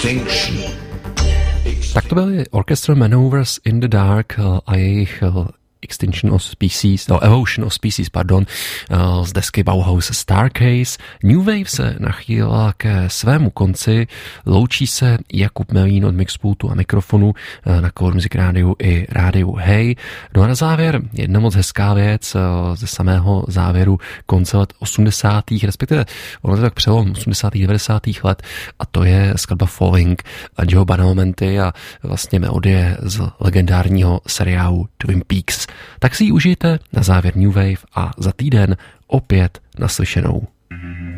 Tak to byly Orchestral Maneuvers in the Dark a jejich Evolution of Species, z desky Bauhaus Starcase. New Wave se nachýlila ke svému konci, loučí se Jakub Melín od Mixpultu a mikrofonu na Color Music Rádiu i Rádiu Hey. No a na závěr jedna moc hezká věc ze samého závěru konce let 80. respektive ono to tak přelom 80. 90. let a to je skladba Falling a Joe Badalamenti a vlastně melodie z legendárního seriálu Twin Peaks. Tak si ji užijte na závěr New Wave a za týden opět naslyšenou.